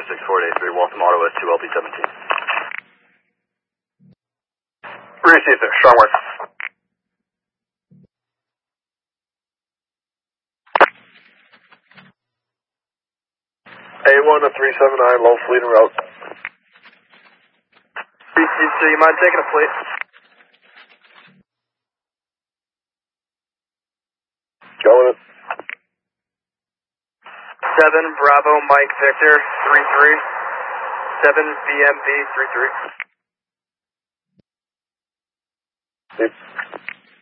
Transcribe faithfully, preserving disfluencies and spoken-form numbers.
six four eight three, Waltham Auto S two L B seventeen. Received, sir. Strong work. A one to three seven nine, low fleet en route. Received, sir. You mind taking a fleet? Going it. seven Bravo Mike Victor three three. seven B M B three three. It's